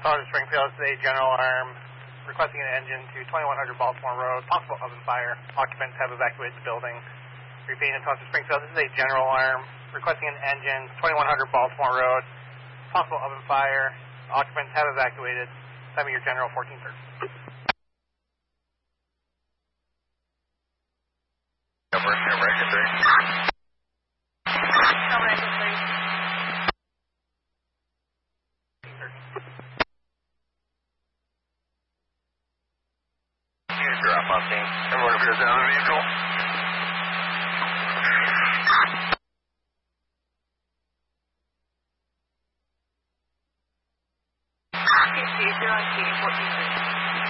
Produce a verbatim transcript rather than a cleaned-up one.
Sergeant Springfield, today general alarm, requesting an engine to twenty-one hundred Baltimore Road, possible oven fire. Occupants have evacuated the building. Repeating, Sergeant Springfield, this is a general alarm, requesting an engine, twenty-one hundred Baltimore Road, possible oven fire. Occupants have evacuated. Time of your general, fourteen thirty. Number, number, three. Number three. Drop on scene. Everyone goes down the vehicle.